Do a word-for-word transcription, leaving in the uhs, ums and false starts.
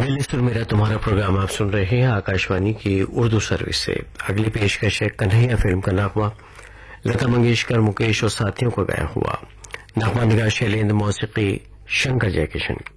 दिल मेरा तुम्हारा प्रोग्राम आप सुन रहे हैं आकाशवाणी की उर्दू सर्विस से। अगली पेशकश है कन्हैया फिल्म का नगमा, लता मंगेशकर, मुकेश और साथियों को गाया हुआ। नगमा निगाह शैलेंद्र, मौसीकी शंकर जयकिशन।